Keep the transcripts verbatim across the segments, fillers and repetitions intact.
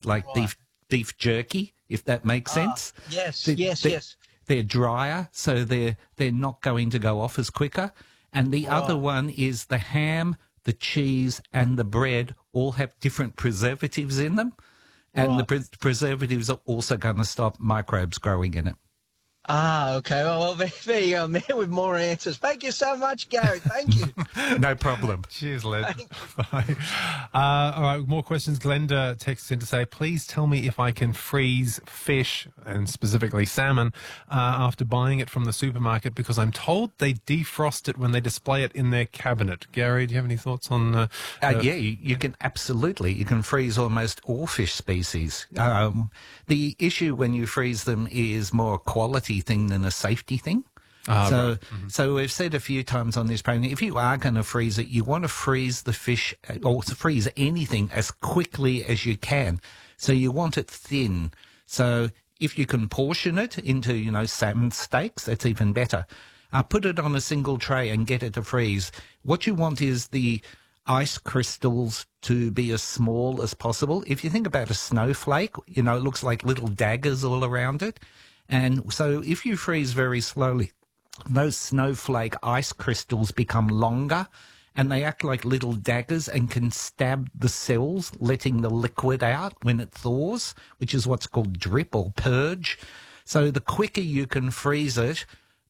like Right. beef beef jerky, if that makes Ah, sense. yes, They- yes, they- yes. They're drier, so they're they're not going to go off as quicker. And the other Right. one is the ham, the cheese, and the bread all have different preservatives in them, and the Right. pre- preservatives are also going to stop microbes growing in it. Ah, okay. Well, well, there, there you go, man, with more answers. Thank you so much, Gary. Thank you. No problem. Cheers, Len. Bye. Uh, all right, more questions. Glenda texts in to say, please tell me if I can freeze fish, and specifically salmon, uh, after buying it from the supermarket, because I'm told they defrost it when they display it in their cabinet. Gary, do you have any thoughts on... Uh, Uh, uh, yeah, you, you can absolutely. You can freeze almost all fish species. Um, the issue when you freeze them is more a quality thing than a safety thing. Ah, so, right. Mhm. so we've said a few times on this program, if you are going to freeze it, you want to freeze the fish or to freeze anything as quickly as you can. So you want it thin. So if you can portion it into, you know, salmon steaks, that's even better. Uh, put it on a single tray and get it to freeze. What you want is the ice crystals to be as small as possible. If you think about a snowflake, you know, it looks like little daggers all around it. And so if you freeze very slowly, those snowflake ice crystals become longer and they act like little daggers and can stab the cells, letting the liquid out when it thaws, which is what's called drip or purge. So the quicker you can freeze it,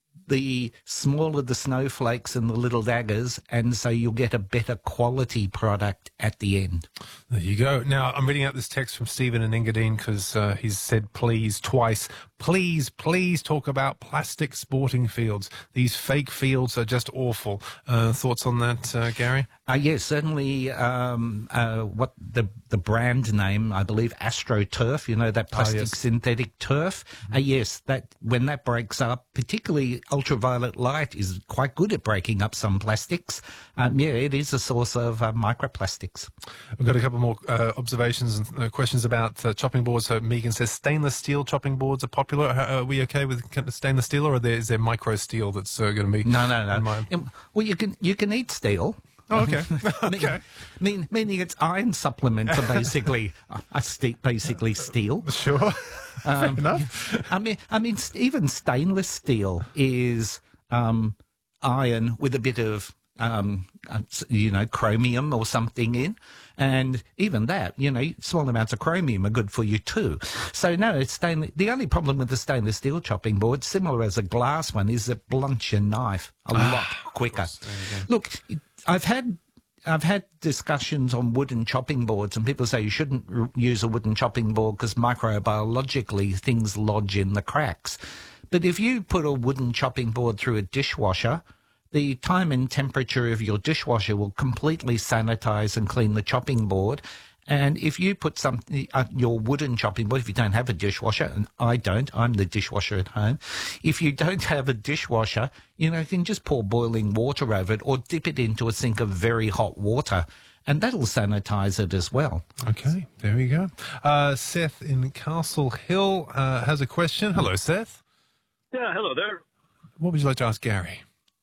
the smaller the snowflakes and the little daggers, and so you'll get a better quality product at the end. There you go. Now, I'm reading out this text from Stephen in Engadine because uh, he's said please twice. Please, please talk about plastic sporting fields. These fake fields are just awful. Uh, thoughts on that, uh, Gary? Uh, yes, certainly um, uh, what the the brand name, I believe, AstroTurf, you know, that plastic yes. synthetic turf. Uh, yes, that when that breaks up, particularly ultraviolet light is quite good at breaking up some plastics. Um, yeah, it is a source of uh, microplastics. We've got a couple more uh, observations and uh, questions about uh, chopping boards. So Megan says stainless steel chopping boards are popular. Are, are we okay with stainless steel, or are there, is there micro steel that's uh, going to be? No, no, no. in my- Um, Well, you can you can eat steel. Oh, okay. Mean- okay. Mean, meaning its iron supplements are basically a ste- basically steel. Sure. Um, Fair enough. I mean, I mean, even stainless steel is um, iron with a bit of, um, uh, you know, chromium or something in, and even that, you know, small amounts of chromium are good for you too. So no, it's stainless. The only problem with the stainless steel chopping board, similar as a glass one, is it blunts your knife a lot quicker. Look, I've had. I've had discussions on wooden chopping boards, and people say you shouldn't r- use a wooden chopping board because microbiologically things lodge in the cracks. But if you put a wooden chopping board through a dishwasher, the time and temperature of your dishwasher will completely sanitize and clean the chopping board. And if you put something, uh, your wooden chopping board, if you don't have a dishwasher, and I don't, I'm the dishwasher at home. If you don't have a dishwasher, you know, you can just pour boiling water over it or dip it into a sink of very hot water, and that'll sanitize it as well. Okay, there we go. Uh, Seth in Castle Hill uh, has a question. Hello, Seth. Yeah, hello there. What would you like to ask Gary?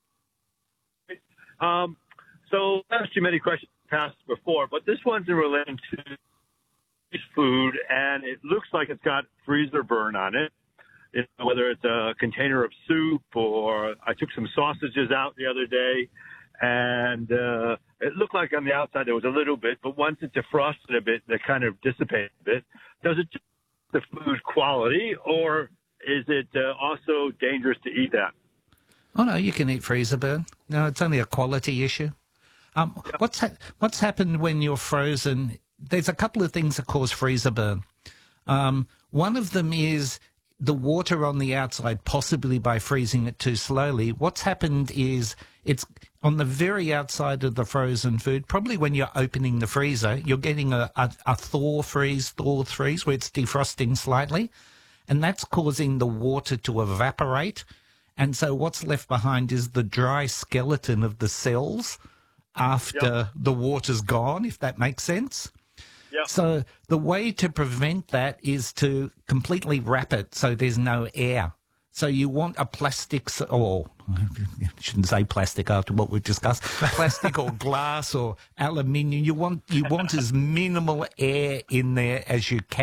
Um, so I asked you many questions past before, but this one's in relation to food, and it looks like it's got freezer burn on it. It, whether it's a container of soup or I took some sausages out the other day, and uh, it looked like on the outside there was a little bit, but once it defrosted a bit, it kind of dissipated a bit. Does it change the food quality, or is it uh, also dangerous to eat that? Oh no, you can eat freezer burn. No, it's only a quality issue. Um, what's ha- what's happened when you're frozen? There's a couple of things that cause freezer burn. Um, one of them is the water on the outside, possibly by freezing it too slowly. What's happened is it's on the very outside of the frozen food. Probably when you're opening the freezer, you're getting a, a, a thaw freeze, thaw freeze, where it's defrosting slightly, and that's causing the water to evaporate. And so what's left behind is the dry skeleton of the cells after Yep. the water's gone, if that makes sense. Yep. So the way to prevent that is to completely wrap it so there's no air. So you want a plastic, s- or I shouldn't say plastic after what we've discussed, plastic or glass or aluminium. You want you want as minimal air in there as you can.